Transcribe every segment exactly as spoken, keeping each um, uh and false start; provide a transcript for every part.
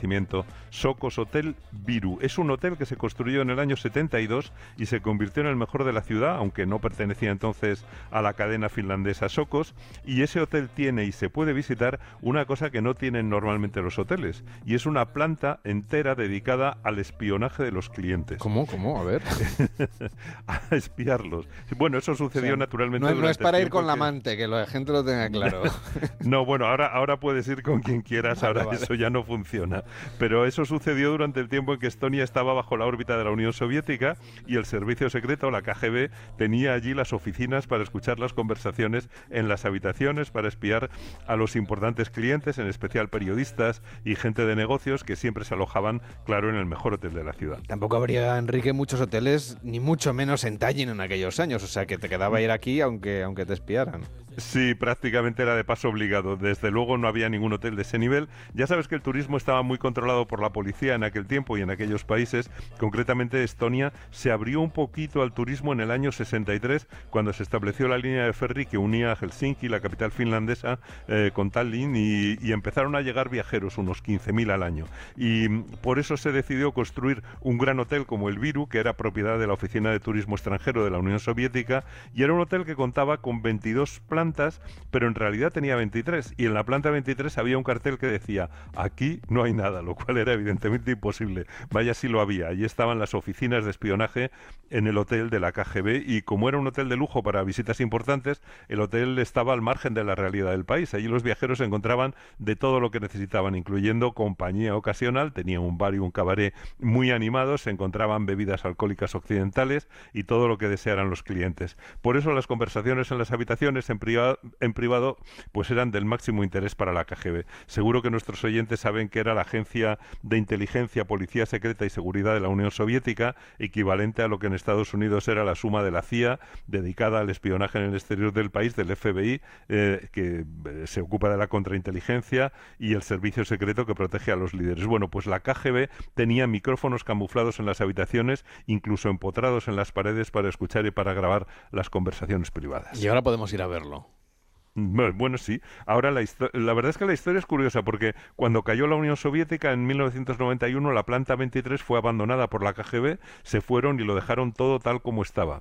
nacimiento, Socos Hotel Viru. Es un hotel que se construyó en el año setenta y dos y se convirtió en el mejor de la ciudad, aunque no pertenecía entonces a la cadena finlandesa Socos, y ese hotel tiene y se puede visitar una cosa que no tienen normalmente los hoteles, y es una planta entera dedicada al espionaje de los clientes. ¿Cómo? ¿Cómo? A ver. A espiarlos. Bueno, eso sucedió, o sea, naturalmente. No, no es para ir con la amante, que la gente lo tenga claro. No, bueno, ahora, ahora puedes ir con quien quieras, ahora vale, vale. Eso ya no funciona. Pero eso sucedió durante el tiempo en que Estonia estaba bajo la órbita de la Unión Soviética y el servicio secreto, la K G B, tenía allí las oficinas para escuchar las conversaciones en las habitaciones, para espiar a los importantes clientes, en especial periodistas y gente de negocios que siempre se alojaban, claro, en el mejor hotel de la ciudad. Tampoco habría, Enrique, muchos hoteles, ni mucho menos en Tallinn en aquellos años, o sea que te quedaba ir aquí aunque, aunque te espiaran. Sí, prácticamente era de paso obligado. Desde luego no había ningún hotel de ese nivel. Ya sabes que el turismo estaba muy controlado por la policía en aquel tiempo y en aquellos países. Concretamente Estonia se abrió un poquito al turismo en el año sesenta y tres, cuando se estableció la línea de ferry que unía a Helsinki, la capital finlandesa, eh, con Tallinn, y, y empezaron a llegar viajeros, unos quince mil al año. Y por eso se decidió construir un gran hotel como el Viru, que era propiedad de la Oficina de Turismo Extranjero de la Unión Soviética, y era un hotel que contaba con veintidós plantas, pero en realidad tenía veintitrés, y en la planta veintitrés había un cartel que decía: aquí no hay nada, lo cual era evidentemente imposible. Vaya si lo había. Allí estaban las oficinas de espionaje en el hotel de la K G B, y como era un hotel de lujo para visitas importantes, el hotel estaba al margen de la realidad del país. Allí los viajeros encontraban de todo lo que necesitaban, incluyendo compañía ocasional, tenía un bar y un cabaret muy animados, se encontraban bebidas alcohólicas occidentales y todo lo que desearan los clientes. Por eso las conversaciones en las habitaciones en privado en privado pues eran del máximo interés para la K G B. Seguro que nuestros oyentes saben que era la agencia de inteligencia, policía secreta y seguridad de la Unión Soviética, equivalente a lo que en Estados Unidos era la suma de la C I A, dedicada al espionaje en el exterior del país, del F B I, eh, que eh, se ocupa de la contrainteligencia, y el servicio secreto que protege a los líderes. Bueno, pues la K G B tenía micrófonos camuflados en las habitaciones, incluso empotrados en las paredes, para escuchar y para grabar las conversaciones privadas. Y ahora podemos ir a verlo. Bueno, sí. Ahora la, la verdad es que la historia es curiosa, porque cuando cayó la Unión Soviética en mil novecientos noventa y uno, la planta veintitrés fue abandonada por la K G B, se fueron y lo dejaron todo tal como estaba.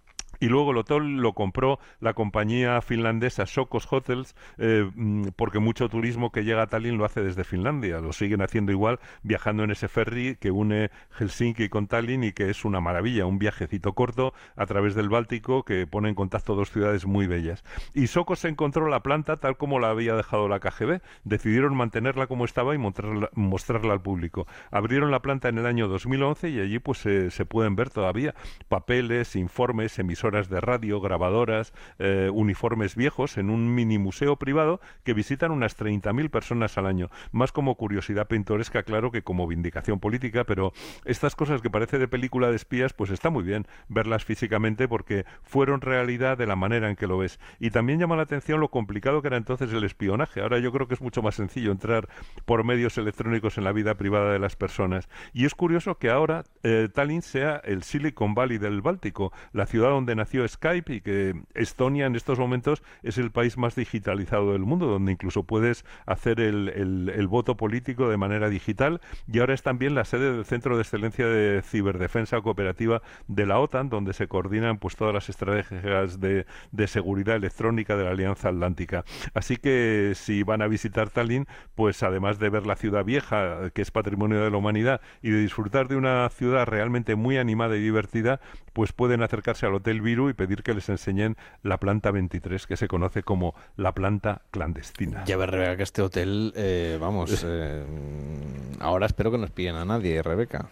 Y luego el hotel lo compró la compañía finlandesa Socos Hotels, eh, porque mucho turismo que llega a Tallinn lo hace desde Finlandia. Lo siguen haciendo igual, viajando en ese ferry que une Helsinki con Tallinn, y que es una maravilla, un viajecito corto a través del Báltico que pone en contacto dos ciudades muy bellas. Y Socos encontró la planta tal como la había dejado la K G B. Decidieron mantenerla como estaba y mostrarla, mostrarla al público. Abrieron la planta en el año dos mil once y allí pues eh, se pueden ver todavía papeles, informes, emisoras de radio, grabadoras, eh, uniformes viejos, en un mini museo privado que visitan unas treinta mil personas al año. Más como curiosidad pintoresca, claro, que como vindicación política, pero estas cosas que parece de película de espías, pues está muy bien verlas físicamente, porque fueron realidad de la manera en que lo ves. Y también llama la atención lo complicado que era entonces el espionaje. Ahora yo creo que es mucho más sencillo entrar por medios electrónicos en la vida privada de las personas. Y es curioso que ahora eh, Tallinn sea el Silicon Valley del Báltico, la ciudad donde nació Skype, y que Estonia en estos momentos es el país más digitalizado del mundo, donde incluso puedes hacer el, el, el voto político de manera digital, y ahora es también la sede del Centro de Excelencia de Ciberdefensa Cooperativa de la OTAN, donde se coordinan pues todas las estrategias de, de seguridad electrónica de la Alianza Atlántica. Así que si van a visitar Tallinn, pues además de ver la ciudad vieja, que es patrimonio de la humanidad, y de disfrutar de una ciudad realmente muy animada y divertida, pues pueden acercarse al Hotel Viru y pedir que les enseñen la planta veintitrés, que se conoce como la planta clandestina. Ya ves, Rebeca, que este hotel, eh, vamos, eh, ahora espero que no espíen a nadie, Rebeca.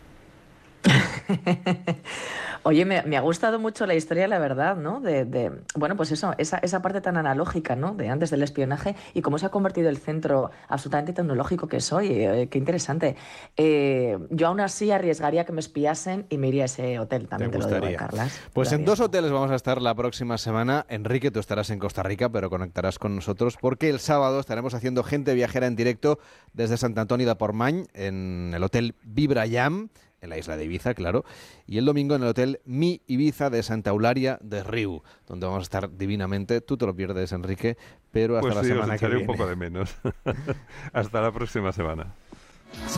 Oye, me, me ha gustado mucho la historia, la verdad, ¿no? De, de bueno, pues eso, esa, esa parte tan analógica, ¿no? De antes del espionaje, y cómo se ha convertido el centro absolutamente tecnológico que soy. Eh, qué interesante. Eh, yo aún así arriesgaría que me espiasen y me iría a ese hotel, también te, te lo digo, Carlas. Pues en dos hoteles vamos a estar la próxima semana. Enrique, tú estarás en Costa Rica, pero conectarás con nosotros, porque el sábado estaremos haciendo Gente Viajera en directo desde Sant Antoni de Portmany, en el Hotel Vibrayam, en la isla de Ibiza, claro, y el domingo en el Hotel Mi Ibiza de Santa Eulalia de Riu, donde vamos a estar divinamente. Tú te lo pierdes, Enrique, pero hasta pues la sí, semana os que echaré viene. un poco de menos. Hasta la próxima semana.